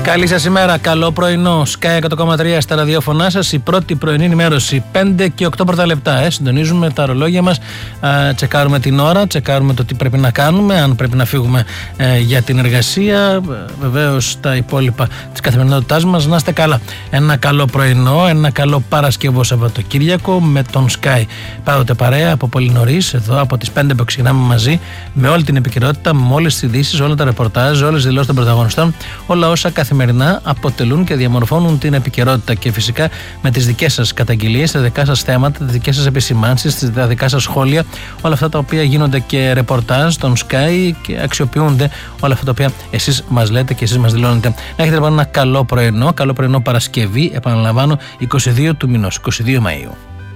Καλή σας ημέρα, καλό πρωινό. Sky 100,3 στα ραδιόφωνά σας. Η πρώτη πρωινή ενημέρωση, 5 και 8 πρώτα λεπτά. Συντονίζουμε τα ρολόγια μας, τσεκάρουμε την ώρα, τσεκάρουμε το τι πρέπει να κάνουμε, αν πρέπει να φύγουμε για την εργασία. Βεβαίως τα υπόλοιπα της καθημερινότητάς μας. Να είστε καλά. Ένα καλό πρωινό, ένα καλό Παρασκευό Σαββατοκύριακο με τον Sky. Πάντοτε παρέα από πολύ νωρίς, εδώ από τις 5 που ξεκινάμε μαζί, με όλη την επικαιρότητα, με όλες τις ειδήσεις, όλα τα ρεπορτάζ, όλες τις δηλώσεις των πρωταγωνιστών, όλα όσα καθημερινά αποτελούν και διαμορφώνουν την επικαιρότητα, και φυσικά με τις δικές σας καταγγελίες, τα δικά σας θέματα, τις δικές σας επισημάνσεις, τα δικά σας σχόλια, όλα αυτά τα οποία γίνονται και ρεπορτάζ των Sky και αξιοποιούνται, όλα αυτά τα οποία εσείς μας λέτε και εσείς μας δηλώνετε. Να έχετε λοιπόν ένα καλό πρωινό Παρασκευή, επαναλαμβάνω, 22 του μηνός, 22 Μαΐου.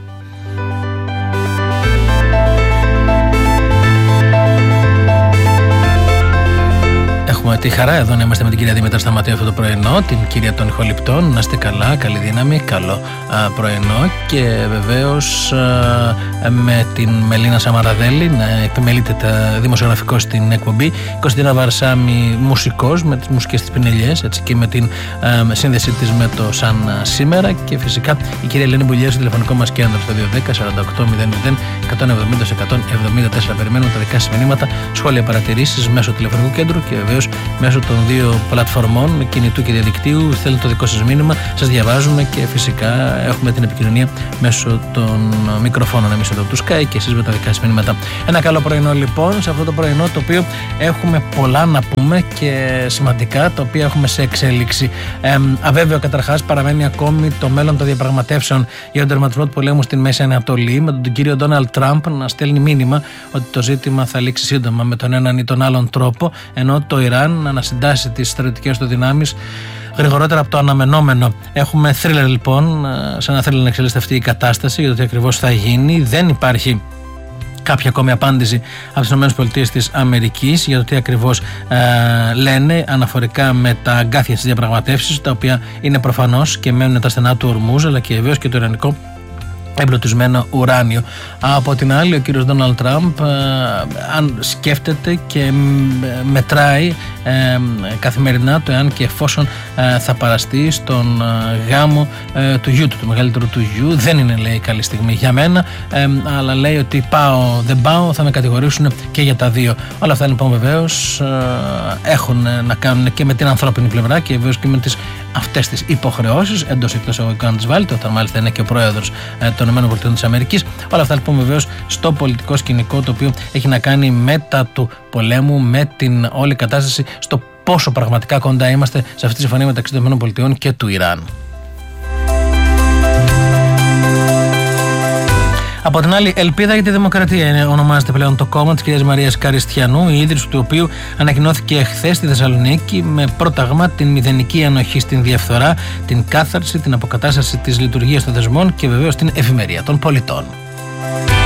Έχουμε τη χαρά εδώ να είμαστε με την κυρία Δήμητρα Σταματέου αυτό το πρωινό, την κυρία των ηχοληπτών. Να είστε καλά, καλή δύναμη, καλό πρωινό. Και βεβαίως με την Μελίνα Σαμαραδέλη να επιμελείται τα δημοσιογραφικό στην εκπομπή. Κωνσταντίνα Βαρσάμι, μουσικός, με τις μουσικές της πινελιές, έτσι, και με την σύνδεσή της με το Σαν Σήμερα. Και φυσικά η κυρία Ελένη Μπουλιέρη στο τηλεφωνικό μας κέντρο στο 210 48 00 170 174. Περιμένουμε τα δικά σας μηνύματα, σχόλια, παρατηρήσεις μέσω τηλεφωνικού κέντρου και βεβαίως μέσω των δύο πλατφορμών κινητού και διαδικτύου. Θέλετε το δικό σας μήνυμα, σας διαβάζουμε και φυσικά έχουμε την επικοινωνία μέσω των μικροφώνων εμείς εδώ του Sky και εσείς με τα δικά σας μηνύματα. Ένα καλό πρωινό λοιπόν, σε αυτό το πρωινό το οποίο έχουμε πολλά να πούμε και σημαντικά, τα οποία έχουμε σε εξέλιξη. Αβέβαιο καταρχάς παραμένει ακόμη το μέλλον των διαπραγματεύσεων για τον τερματισμό του πολέμου στην Μέση Ανατολή, με τον κύριο Ντόναλντ Τραμπ να στέλνει μήνυμα ότι το ζήτημα θα λήξει σύντομα με τον έναν ή τον άλλον τρόπο, ενώ το Ιράν να ανασυντάσει τις στρατιωτικές του δυνάμεις γρηγορότερα από το αναμενόμενο. Έχουμε θρίλερ λοιπόν, σε ένα θρίλερ να εξελίσσεται αυτή η κατάσταση για το τι ακριβώς θα γίνει. Δεν υπάρχει κάποια ακόμη απάντηση από τις ΗΠΑ για το τι ακριβώς λένε αναφορικά με τα αγκάθια στις διαπραγματεύσεις, τα οποία είναι προφανώς και μένουν τα στενά του Ορμούζ, αλλά και βεβαίως και το ιρανικό εμπλουτισμένο ουράνιο. Από την άλλη, ο κύριος Ντόναλντ Τραμπ αν σκέφτεται και μετράει καθημερινά το εάν και εφόσον θα παραστεί στον γάμο του γιού του μεγαλύτερου του γιου. Δεν είναι, λέει, καλή στιγμή για μένα, αλλά λέει ότι πάω, δεν πάω, θα με κατηγορήσουν και για τα δύο. Όλα αυτά λοιπόν βεβαίως έχουν να κάνουν και με την ανθρώπινη πλευρά και βεβαίως και με τις αυτές τις υποχρεώσεις εντός εκτός εγωγικών της βάλτε, όταν μάλιστα είναι και ο πρόεδρος των ΗΠΑ. Όλα αυτά λοιπόν βεβαίως στο πολιτικό σκηνικό, το οποίο έχει να κάνει μετά του πολέμου, με την όλη κατάσταση, στο πόσο πραγματικά κοντά είμαστε σε αυτή τη συμφωνία μεταξύ των ΗΠΑ και του Ιράν. Από την άλλη, Ελπίδα για τη Δημοκρατία ονομάζεται πλέον το κόμμα της κυρίας Μαρίας Καριστιανού, η ίδρυση του οποίου ανακοινώθηκε εχθές στη Θεσσαλονίκη, με πρόταγμα την μηδενική ανοχή στην διαφθορά, την κάθαρση, την αποκατάσταση της λειτουργίας των θεσμών και βεβαίως την ευημερία των πολιτών.